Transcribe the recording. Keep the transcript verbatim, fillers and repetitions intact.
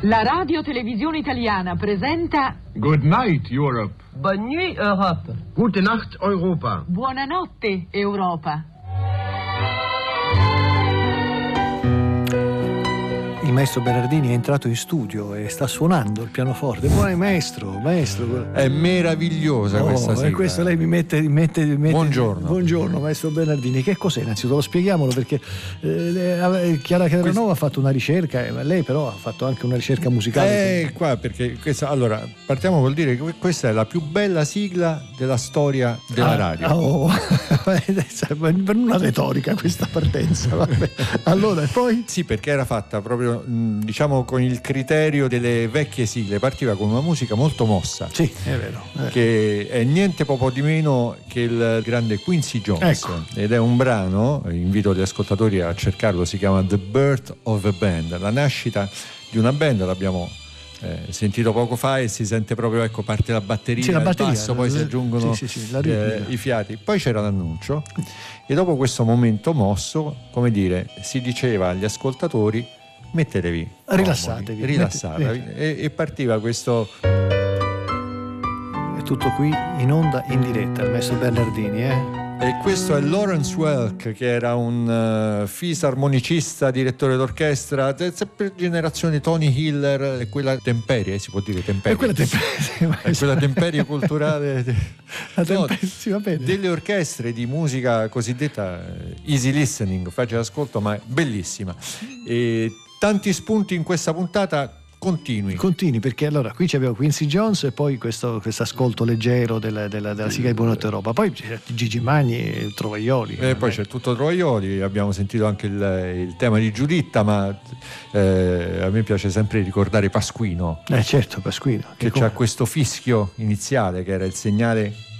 La Radio Televisione Italiana presenta Good night, Europe. Bonne nuit, Europe. Gute Nacht, Europa. Buonanotte, Europa. Il maestro Bernardini è entrato in studio e sta suonando il pianoforte. Buon maestro, maestro. È meravigliosa oh, questa sigla. E questo lei mi mette, mi mette, mi mette Buongiorno. Buongiorno, maestro Bernardini. Che cos'è? Innanzitutto spieghiamolo, perché eh, Chiara Cadranova ha fatto una ricerca, ma lei però ha fatto anche una ricerca musicale. Eh, qua perché questa, allora, partiamo col dire che questa è la più bella sigla della storia della ah, radio. Oh, per una retorica questa partenza. Vabbè. Allora, e poi? Sì, perché era fatta proprio, diciamo, con il criterio delle vecchie sigle. Partiva con una musica molto mossa. Sì, è vero, è vero. Che è niente poco di meno che il grande Quincy Jones. Ecco. Ed è un brano, invito gli ascoltatori a cercarlo, si chiama The Birth of a Band, la nascita di una band. L'abbiamo eh, sentito poco fa e si sente proprio, ecco, parte la batteria, sì, la batteria, il basso, poi si aggiungono sì, sì, sì, la eh, i fiati. Poi c'era l'annuncio e dopo questo momento mosso, come dire, si diceva agli ascoltatori: mettetevi rilassatevi, comodi, rilassatevi. Mette, e, e partiva questo. È tutto qui in onda, in diretta, il maestro Bernardini, eh? E questo è Lawrence Welk, che era un uh, fisarmonicista, direttore d'orchestra, per generazione Tony Hiller, e quella temperie, si può dire temperie. E quella temperie, è quella temperie culturale de... La temperie, no, sì, va bene. Delle orchestre di musica cosiddetta easy listening, facile ascolto, ma è bellissima. E tanti spunti in questa puntata. Continui. Continui, perché allora qui c'avevo Quincy Jones e poi questo ascolto leggero della, della, della sigla di Buonanotte Europa. Poi c'è Gigi Magni e Trovaioli. E poi c'è tutto Trovaioli, abbiamo sentito anche il, il tema di Giuditta, ma eh, a me piace sempre ricordare Pasquino. Eh certo, Pasquino. Che, che c'ha questo fischio iniziale che era il segnale